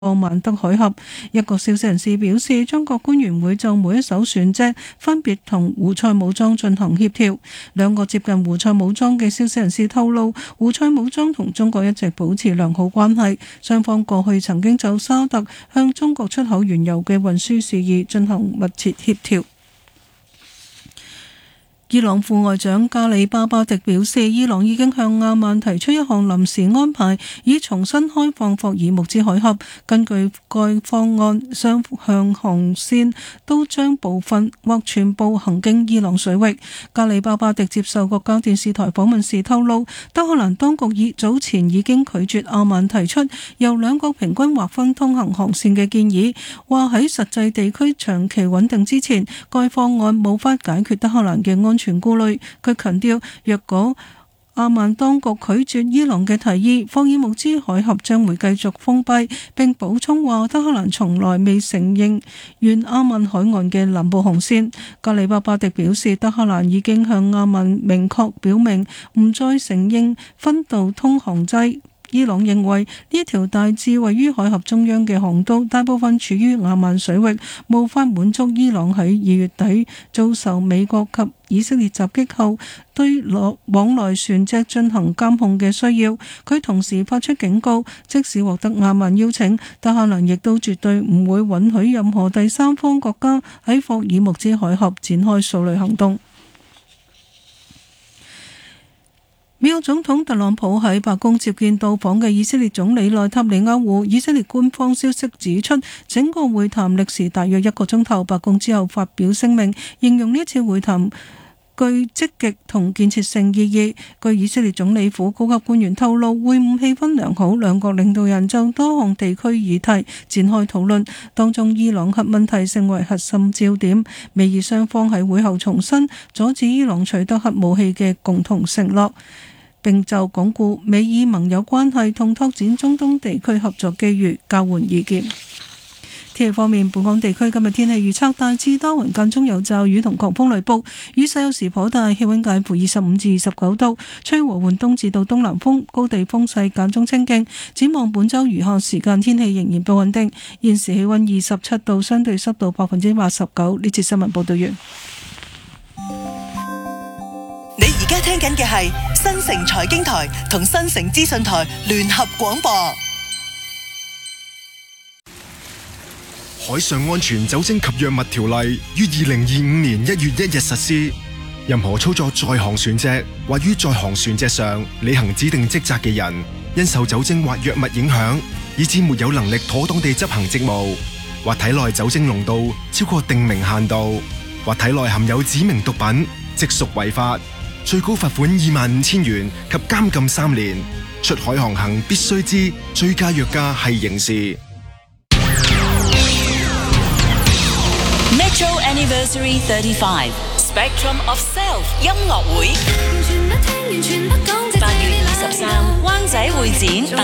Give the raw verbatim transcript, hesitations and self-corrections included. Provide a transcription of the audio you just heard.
奧曼德海峽。一個消息人士表示，中國官員會就每一艘船隻分別同胡塞武裝進行協調。兩個接近胡塞武裝嘅消息人士透露，胡塞武裝同中國一直保持良好關係，雙方過去曾經就沙特向中國出口原油嘅運輸事宜進行密切協調。伊朗副外長加里巴巴迪表示，伊朗已經向阿曼提出一項臨時安排，以重新開放霍爾木茲海峽。根據該方案，雙向航線都將部分或全部行經伊朗水域。加里巴巴迪接受國家電視台訪問時透露，德黑蘭當局已早前已經拒絕阿曼提出由兩國平均劃分通行航線嘅建議，話喺實際地區長期穩定之前，該方案無法解決德黑蘭嘅安全全顧慮。佢強調，若果阿曼當局拒絕伊朗嘅提議，霍爾木茲海峽將會繼續封閉，並補充話，德黑蘭從來未承認沿阿曼海岸嘅南部航線。加里巴巴迪表示，德黑蘭已經向阿曼明確表明唔再承認分道通航制。伊朗認為呢一條大致位於海峽中央嘅航道，大部分處於阿曼水域，無法滿足伊朗喺二月底遭受美國及以色列襲擊後對往來船隻進行監控嘅需要。佢同時發出警告，即使獲得阿曼邀請，德黑蘭亦都絕對唔會允許任何第三方國家喺霍爾木茲海峽展開掃雷行動。美國總統特朗普喺白宮接見到訪嘅以色列總理內塔尼亞胡。以色列官方消息指出，整個會談歷時大約一個鐘頭。白宮之後發表聲明，形容呢次會談具積極同建設性意義。據以色列總理府高級官員透露，會晤氣氛良好，兩國領導人就多項地區議題展開討論，當中伊朗核問題成為核心焦點。美以雙方喺會後重申阻止伊朗取得核武器嘅共同承諾，並就鞏固美以盟友關係同拓展中東地區合作機遇交換意見。天氣方面，本港地區今日天氣預測大致多雲，間中有驟雨同狂風雷暴，雨勢有時頗大，氣溫介乎二十五至二十九度，吹和緩東至到東南風，高地風勢間中清勁。展望本週餘下時間天氣仍然不穩定。現時氣溫二十七度，相對濕度百分之八十九。呢節新聞報道完。 你而家聽緊嘅係新城財經台同新城資訊台聯合廣播。 海上安全酒精及藥物條例於二零二五年一月一日實施。任何操作在航船隻或於在航船隻上履行指定職責嘅人，因受酒精或藥物影響，以致沒有能力妥當地執行職務，或體內酒精濃度超過定明限度，或體內含有指明毒品，即屬違法。最高罰款二萬五千元及監禁三年。出海航行必須知醉駕藥駕係刑事。 Metro Anniversary thirty-five Spectrum of Self 音樂會，八月二十三灣仔會展。